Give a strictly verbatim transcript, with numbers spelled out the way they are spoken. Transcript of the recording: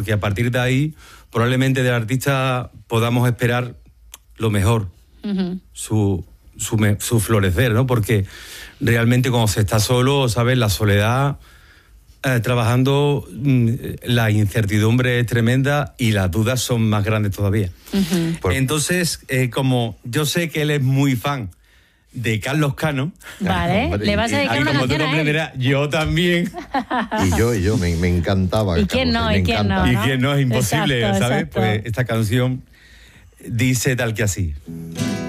porque a partir de ahí probablemente del artista podamos esperar lo mejor, uh-huh. su, su, su florecer, ¿no? Porque realmente cuando se está solo, ¿sabes? La soledad, eh, trabajando, la incertidumbre es tremenda y las dudas son más grandes todavía. Uh-huh. Por... Entonces, eh, como yo sé que él es muy fan de Carlos Cano, vale, hombre, le vas a dedicar y, una como canción tú comprenderás, yo también. Y yo, y yo, me, me encantaba. ¿Y quién no? ¿Y quién no? ¿Y quién no? Es imposible, exacto, ¿sabes? Exacto. Pues esta canción dice tal que así.